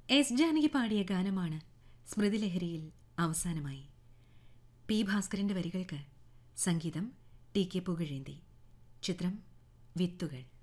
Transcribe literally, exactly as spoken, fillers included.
S Janaki പാടിയ ഗാനമാണ് സ്മൃതിലഹരിയിൽ അവസാനമായി. പി ഭാസ്കരന്റെ വരികൾക്ക് സംഗീതം ടി കെ പുകഴേന്തി. ചിത്രം വിത്തുകൾ.